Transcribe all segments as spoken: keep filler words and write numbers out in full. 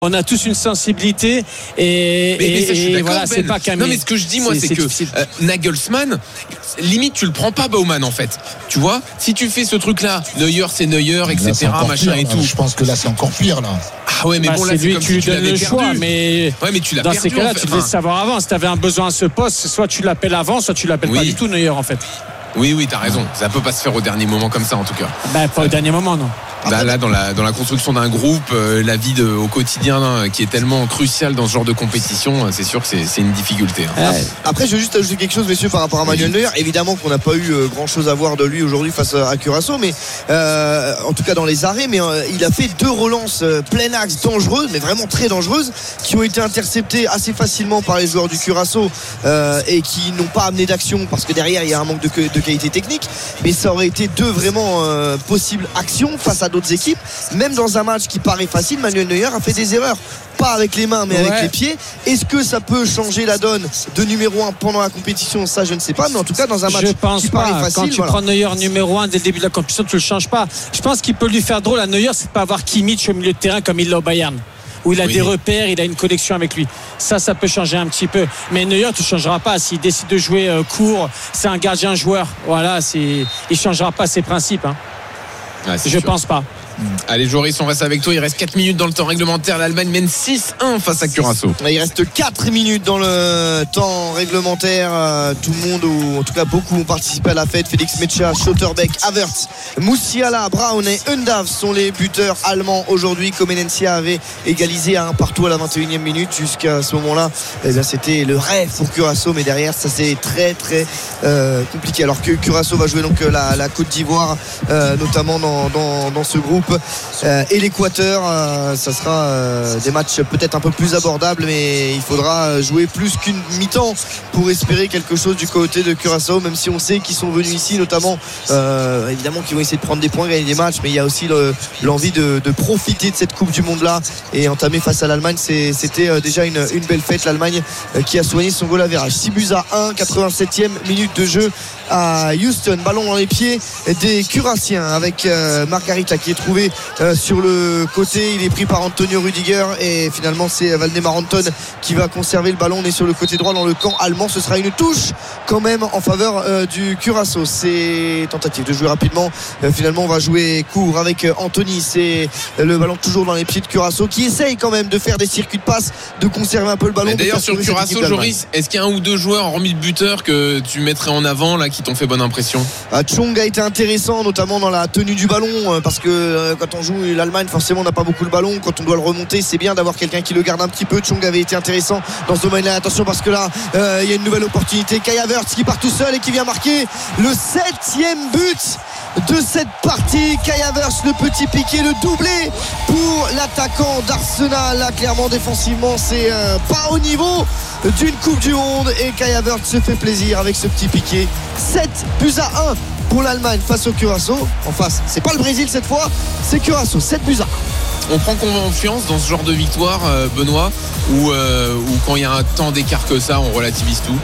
On a tous une sensibilité et, mais, mais ça, et, et voilà, ben. c'est pas qu'un. Non, mais ce que je dis, moi, c'est, c'est, c'est que euh, Nagelsmann, limite, tu le prends pas, Baumann, en fait. Tu vois, si tu fais ce truc-là, Neuer, c'est Neuer, et cetera, machin pire, et là. tout. Je pense que là, c'est encore pire, là. Ah ouais, mais bah, bon, là, c'est, c'est lui, comme tu si tu lui donnes l'avais le choix, perdu. mais ouais, mais tu l'as dans perdu, ces cas-là, en fait. tu devais enfin... savoir avant. Si tu avais un besoin à ce poste, soit tu l'appelles avant, soit tu l'appelles oui. pas du tout, Neuer, en fait. Oui, oui, t'as raison. Ça peut pas se faire au dernier moment comme ça, en tout cas. Bah, pas au dernier moment, non. Là, là dans, la, dans la construction d'un groupe, euh, la vie de, au quotidien hein, qui est tellement cruciale dans ce genre de compétition, c'est sûr que c'est, c'est une difficulté. Hein. Ouais. Après, je veux juste ajouter quelque chose, messieurs, par rapport à Manuel Neuer. Évidemment qu'on n'a pas eu euh, grand chose à voir de lui aujourd'hui face à Curaçao, mais euh, en tout cas dans les arrêts, mais euh, il a fait deux relances euh, plein axe dangereuses, mais vraiment très dangereuses, qui ont été interceptées assez facilement par les joueurs du Curaçao euh, et qui n'ont pas amené d'action parce que derrière il y a un manque de, de qualité technique. Mais ça aurait été deux vraiment euh, possibles actions face à d'autres équipes. Même dans un match qui paraît facile, Manuel Neuer a fait des erreurs, pas avec les mains mais ouais. avec les pieds. Est-ce que ça peut changer la donne de numéro un pendant la compétition? Ça je ne sais pas, mais en tout cas dans un match je pense qui pas. paraît facile, quand tu voilà. prends Neuer numéro un dès le début de la compétition, tu le changes pas. Je pense qu'il peut lui faire drôle à Neuer, c'est de pas avoir Kimmich au milieu de terrain comme il l'a au Bayern, où il a oui. des repères, il a une connexion avec lui. Ça, ça peut changer un petit peu. Mais Neuer, tu ne changeras pas. S'il décide de jouer euh, court, c'est un gardien joueur. Voilà, c'est... il ne changera pas ses principes. Hein. Ouais, je ne pense pas. Allez Joris, on reste avec toi. Il reste quatre minutes dans le temps réglementaire. L'Allemagne mène six un face à Curaçao. Il reste quatre minutes dans le temps réglementaire. Tout le monde, ou en tout cas beaucoup, ont participé à la fête. Félix Metscher, Schotterbeck, Havertz, Musiala, Braun et Undav sont les buteurs allemands aujourd'hui. Comenencia avait égalisé à un partout à la vingt et unième minute. Jusqu'à ce moment-là, eh bien, c'était le rêve pour Curaçao, mais derrière ça c'est très très euh, compliqué. Alors que Curaçao va jouer donc la, la Côte d'Ivoire, euh, notamment dans, dans, dans ce groupe. Euh, et l'Équateur, euh, ça sera euh, des matchs peut-être un peu plus abordables, mais il faudra jouer plus qu'une mi-temps pour espérer quelque chose du côté de Curaçao, même si on sait qu'ils sont venus ici notamment euh, évidemment qu'ils vont essayer de prendre des points, gagner des matchs, mais il y a aussi le, l'envie de, de profiter de cette Coupe du Monde là et entamer face à l'Allemagne. C'est, c'était déjà une, une belle fête. L'Allemagne euh, qui a soigné son goal average. six buts à un, quatre-vingt-septième minute de jeu à Houston, ballon dans les pieds des Curaciens avec euh, Margarita qui est trouvé euh, sur le côté. Il est pris par Antonio Rudiger et finalement c'est Valdemar Anton qui va conserver le ballon. On est sur le côté droit dans le camp allemand. Ce sera une touche quand même en faveur euh, du Curaçao. C'est tentative de jouer rapidement. Euh, finalement on va jouer court avec euh, Anthony. C'est le ballon toujours dans les pieds de Curaçao qui essaye quand même de faire des circuits de passe, de conserver un peu le ballon. Mais d'ailleurs sur Curaçao, Joris, est-ce qu'il y a un ou deux joueurs hormis le buteur que tu mettrais en avant là qui t'ont fait bonne impression? ah, Chong a été intéressant notamment dans la tenue du ballon euh, parce que euh, quand on joue l'Allemagne forcément on n'a pas beaucoup le ballon. Quand on doit le remonter c'est bien d'avoir quelqu'un qui le garde un petit peu. Chong avait été intéressant dans ce domaine là. Attention parce que là euh, il y a une nouvelle opportunité. Kai Havertz qui part tout seul et qui vient marquer le septième but de cette partie. Kai Havertz, le petit piqué, le doublé pour l'attaquant d'Arsenal. Là clairement défensivement c'est euh, pas au niveau d'une Coupe du Monde et Kai Havertz se fait plaisir avec ce petit piqué. Sept buts à un pour l'Allemagne face au Curaçao. En face c'est pas le Brésil cette fois, c'est Curaçao. Sept buts à un. On prend confiance dans ce genre de victoire, euh, Benoît, ou euh, ou quand il y a un temps d'écart que ça on relativise tout?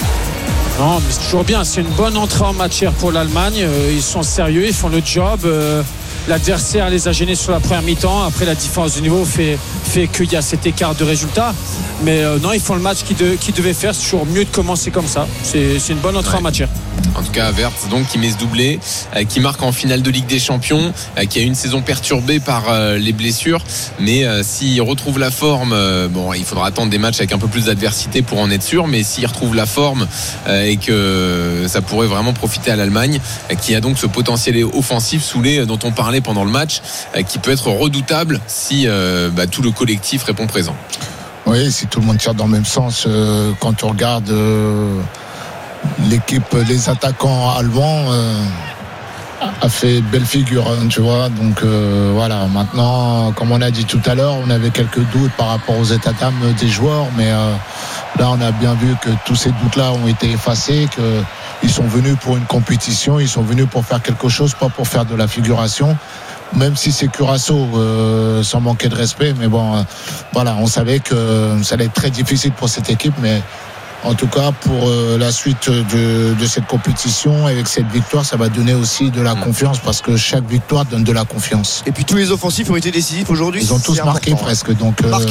Non, mais c'est toujours bien. C'est une bonne entrée en matière pour l'Allemagne. Euh, ils sont sérieux, ils font le job. Euh, l'adversaire les a gênés sur la première mi-temps. Après, la différence du niveau fait, fait qu'il y a cet écart de résultats. Mais euh, non, ils font le match qu'ils, de, qu'ils devaient faire. C'est toujours mieux de commencer comme ça. C'est, c'est une bonne entrée ouais. en matière. En tout cas, Havertz donc qui met ce doublé, euh, qui marque en finale de Ligue des Champions, euh, qui a eu une saison perturbée par euh, les blessures, mais euh, s'il retrouve la forme, euh, bon, il faudra attendre des matchs avec un peu plus d'adversité pour en être sûr, mais s'il retrouve la forme euh, et que ça pourrait vraiment profiter à l'Allemagne, euh, qui a donc ce potentiel offensif Soulé euh, dont on parlait pendant le match, euh, qui peut être redoutable si euh, bah, tout le collectif répond présent. Oui, si tout le monde tire dans le même sens, euh, quand on regarde euh, l'équipe, les attaquants allemands euh, a fait belle figure, hein, tu vois. Donc euh, voilà, maintenant, comme on a dit tout à l'heure, on avait quelques doutes par rapport aux états d'âme des joueurs, mais euh, là on a bien vu que tous ces doutes-là ont été effacés, qu'ils sont venus pour une compétition, ils sont venus pour faire quelque chose, pas pour faire de la figuration. Même si c'est Curaçao, euh, sans manquer de respect, mais bon, euh, voilà, on savait que ça allait être très difficile pour cette équipe, mais En tout cas, pour euh, la suite de, de cette compétition, avec cette victoire, ça va donner aussi de la mmh. confiance parce que chaque victoire donne de la confiance. Et puis tous les offensifs ont été décisifs aujourd'hui. Ils ont tous marqué important. presque. Donc, euh,